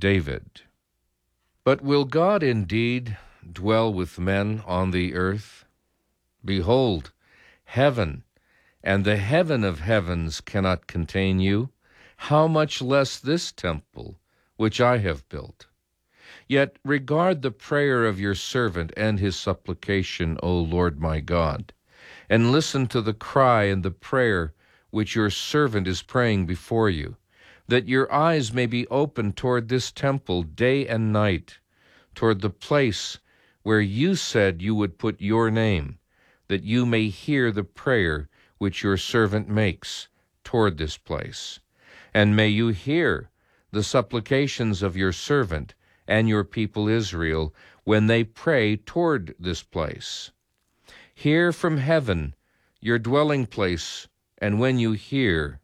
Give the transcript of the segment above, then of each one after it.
David. But will God indeed dwell with men on the earth? Behold, heaven and the heaven of heavens cannot contain you, how much less this temple which I have built? Yet regard the prayer of your servant and his supplication, O Lord my God, and listen to the cry and the prayer which your servant is praying before you, that your eyes may be open toward this temple day and night, toward the place where you said you would put your name, that you may hear the prayer which your servant makes toward this place. And may you hear the supplications of your servant and your people Israel when they pray toward this place. Hear from heaven your dwelling place, and when you hear,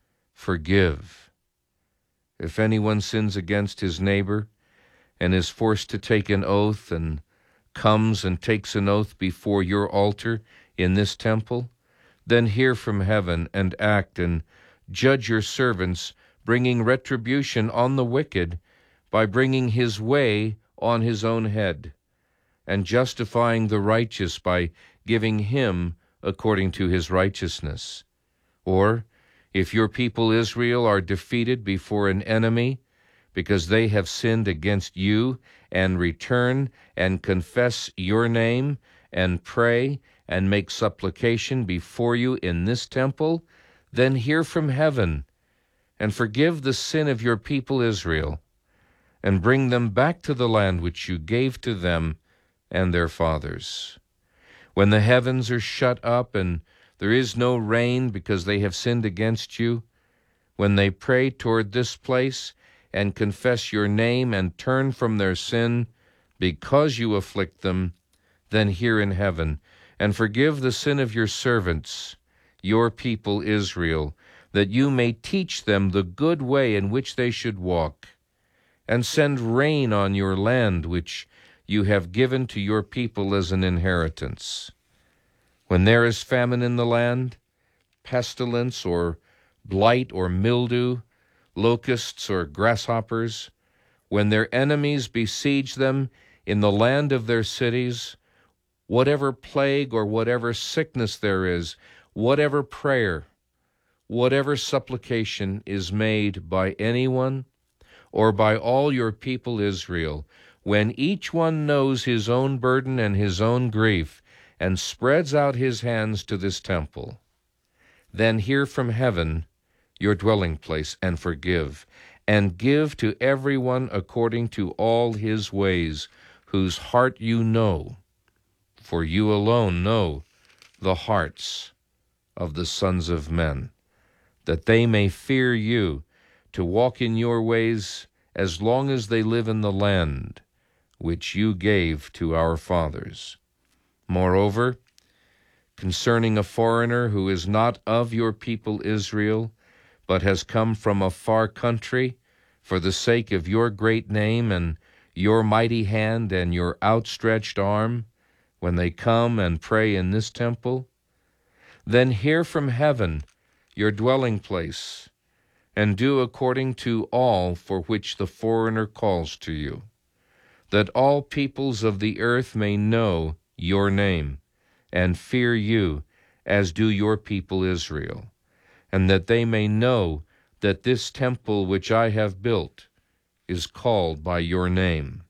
forgive. If anyone sins against his neighbor and is forced to take an oath and comes and takes an oath before your altar in this temple, then hear from heaven and act and judge your servants, bringing retribution on the wicked by bringing his way on his own head, and justifying the righteous by giving him according to his righteousness. Or, if your people Israel are defeated before an enemy, because they have sinned against you, and return and confess your name, and pray and make supplication before you in this temple, then hear from heaven, and forgive the sin of your people Israel, and bring them back to the land which you gave to them and their fathers. When the heavens are shut up, and there is no rain because they have sinned against you, when they pray toward this place, and confess your name and turn from their sin because you afflict them, then hear in heaven, and forgive the sin of your servants, your people Israel, that you may teach them the good way in which they should walk, and send rain on your land which you have given to your people as an inheritance. When there is famine in the land, pestilence or blight or mildew, locusts or grasshoppers, when their enemies besiege them in the land of their cities, whatever plague or whatever sickness there is, whatever prayer, whatever supplication is made by anyone or by all your people Israel, when each one knows his own burden and his own grief and spreads out his hands to this temple, then hear from heaven your dwelling place, and forgive, and give to everyone according to all his ways, whose heart you know, for you alone know the hearts of the sons of men, that they may fear you, to walk in your ways as long as they live in the land which you gave to our fathers. Moreover, concerning a foreigner who is not of your people Israel, but has come from a far country, for the sake of your great name and your mighty hand and your outstretched arm, when they come and pray in this temple, then hear from heaven your dwelling place, and do according to all for which the foreigner calls to you, that all peoples of the earth may know your name, and fear you, as do your people Israel, and that they may know that this temple which I have built is called by your name.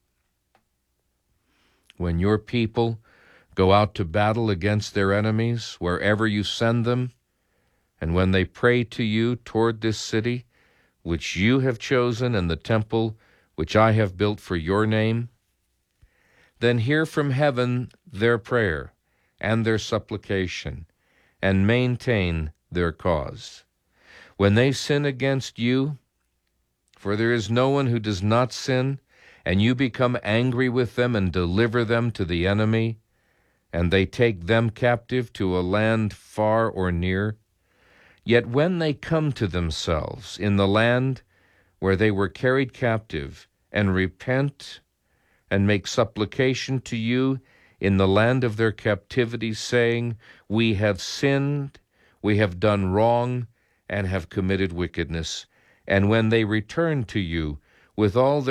When your people go out to battle against their enemies, wherever you send them, and when they pray to you toward this city, which you have chosen, and the temple which I have built for your name, then hear from heaven their prayer and their supplication, and maintain their cause. When they sin against you, for there is no one who does not sin, and you become angry with them and deliver them to the enemy, and they take them captive to a land far or near, yet when they come to themselves in the land where they were carried captive, and repent and make supplication to you in the land of their captivity, saying, we have sinned, we have done wrong, and have committed wickedness, and when they return to you with all